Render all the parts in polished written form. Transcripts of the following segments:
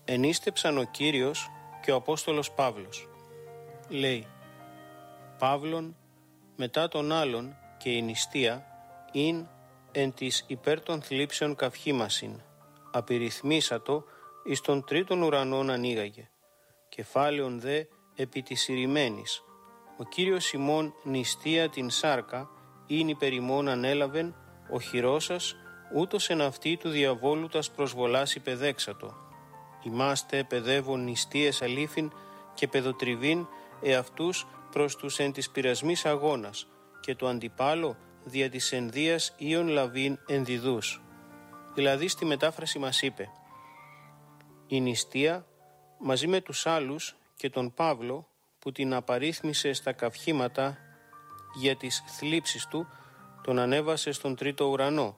ενίστεψαν ο Κύριος και ο Απόστολος Παύλος. Λέει: Παύλον μετά τον άλλον και η νηστεία ειν εν της υπέρ των θλίψεων καυχήμασιν, απειριθμίσατο εις των τρίτων ουρανών ανοίγαγε, κεφάλαιον δε επί της ηρημένης. Ο Κύριος ημών νηστεία την σάρκα ειν υπερ ημών ανέλαβεν, ο χειρόσας ούτως εν αυτή του διαβόλου τας προσβολάς υπεδέξατο. Ημάστε παιδεύων νηστείες αλήθιν και παιδοτριβήν εαυτούς προς τους εν της πειρασμής αγώνας και το αντιπάλο δια της ενδίας ίον λαβήν ενδιδούς. Δηλαδή στη μετάφραση μας είπε: η νηστεία μαζί με τους άλλους και τον Παύλο που την απαρίθμησε στα καυχήματα για τις θλίψεις του, τον ανέβασε στον τρίτο ουρανό.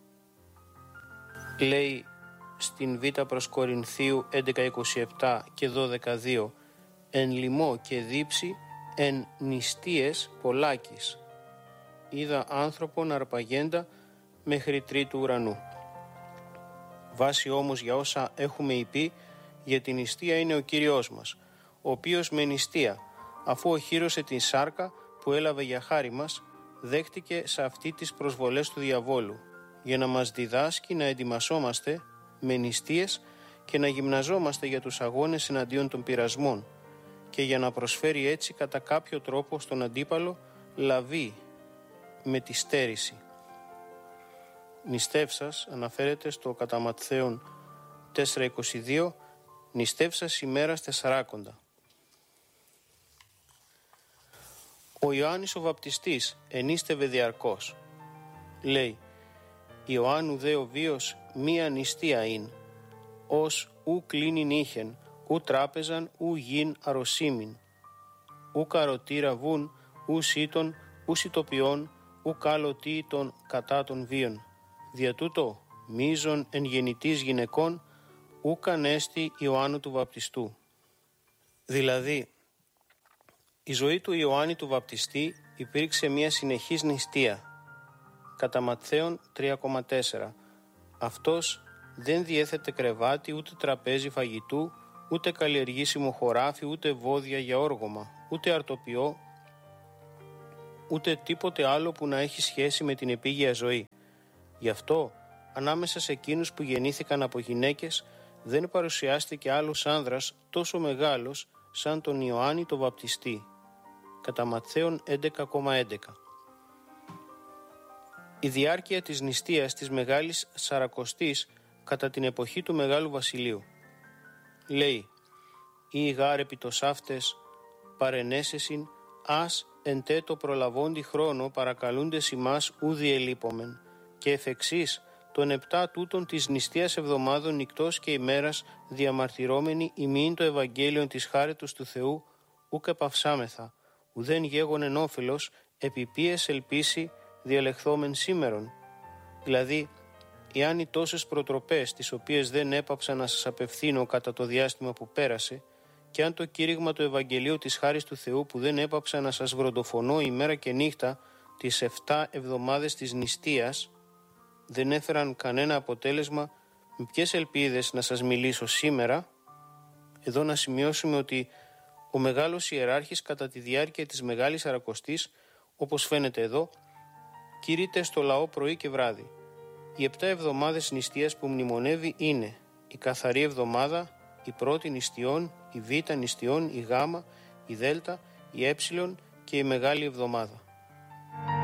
Λέει στην Β' προς Κορινθίου 11:27 και 12:2, εν λοιμό και δίψη εν νηστείες πολλάκις. Είδα άνθρωπον αρπαγέντα μέχρι τρίτου ουρανού. Βάση όμως για όσα έχουμε υπεί για την νηστεία είναι ο Κύριος μας, ο οποίος με νηστεία, αφού οχύρωσε την σάρκα που έλαβε για χάρη μας, δέχτηκε σε αυτή τις προσβολές του διαβόλου, για να μας διδάσκει να ετοιμασόμαστε με νηστείες και να γυμναζόμαστε για τους αγώνες εναντίον των πειρασμών και για να προσφέρει έτσι κατά κάποιο τρόπο στον αντίπαλο λαβή με τη στέρηση. Νηστεύσας αναφέρεται στο κατά Ματθαίον 4:22, νηστεύσας ημέρας τεσσαράκοντα. Ο Ιωάννης ο Βαπτιστής ενίστευε διαρκώς. Λέει: Ιωάννου δε ο βίος μία νηστεία ειν, ως ου κλίνην είχεν, ου τράπεζαν, ου γιν αρρωσίμην, ου καροτήρα βουν, ου σύτων, ου σιτοποιών, ου κάλωτη των κατά των βίων. Δια τούτο μίζων εν γεννητής γυναικών, ου κανέστη Ιωάννου του Βαπτιστού. Δηλαδή, η ζωή του Ιωάννη του Βαπτιστή υπήρξε μια συνεχής νηστεία. Κατά Ματθαίον 3,4. Αυτός δεν διέθετε κρεβάτι, ούτε τραπέζι φαγητού, ούτε καλλιεργήσιμο χωράφι, ούτε βόδια για όργωμα, ούτε αρτοπιό, ούτε τίποτε άλλο που να έχει σχέση με την επίγεια ζωή. Γι' αυτό, ανάμεσα σε εκείνους που γεννήθηκαν από γυναίκες, δεν παρουσιάστηκε άλλος άνδρας τόσο μεγάλος σαν τον Ιωάννη το Βαπτιστή. Κατά Ματθαίον 11,11. Η διάρκεια της νηστείας της Μεγάλης Σαρακοστής κατά την εποχή του Μεγάλου Βασιλείου. Λέει: «Ή γάρ επιτοσάφτες παρενέσεσιν, ας εν τέτο προλαβόντι χρόνο παρακαλούντες ημάς ούδι ελείπομεν, και εφ' εξής των 7 τούτων της νηστείας εβδομάδων νυκτός και ημέρας διαμαρτυρώμενοι ημίν το Ευαγγέλιον της χάριτος του Θεού ουκ επαυσάμεθα, ουδέν γέγονεν όφελος επιπίες ελπίσει διαλεχθόμεν σήμερον». Δηλαδή, εάν οι τόσες προτροπές τις οποίες δεν έπαψα να σας απευθύνω κατά το διάστημα που πέρασε, και αν το κήρυγμα του Ευαγγελίου της χάρης του Θεού που δεν έπαψα να σας βροντοφωνώ ημέρα και νύχτα τις 7 εβδομάδες της νηστείας δεν έφεραν κανένα αποτέλεσμα, με ποιες ελπίδες να σας μιλήσω σήμερα? Εδώ να σημειώσουμε ότι ο μεγάλος ιεράρχης κατά τη διάρκεια της Μεγάλης Σαρακοστής, όπως φαίνεται εδώ, κήρυται στο λαό πρωί και βράδυ. Οι 7 εβδομάδες νηστείας που μνημονεύει είναι η καθαρή εβδομάδα, η πρώτη νηστειών, η β νηστειών, η γ, η δ, η ε και η Μεγάλη Εβδομάδα.